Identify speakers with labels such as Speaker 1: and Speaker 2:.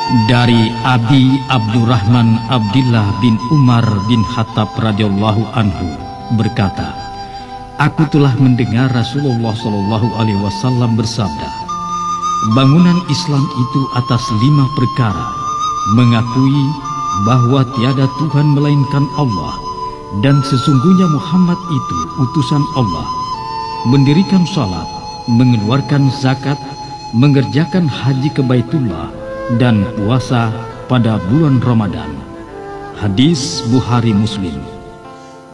Speaker 1: Dari Abi Abdurrahman Abdillah bin Umar bin Khattab radhiyallahu anhu berkata, aku telah mendengar Rasulullah Shallallahu Alaihi Wasallam bersabda, bangunan Islam itu atas 5 perkara: mengakui bahwa tiada Tuhan melainkan Allah dan sesungguhnya Muhammad itu utusan Allah, mendirikan salat, mengeluarkan zakat, mengerjakan haji ke Baitullah, dan puasa pada bulan Ramadan. Hadis Bukhari Muslim.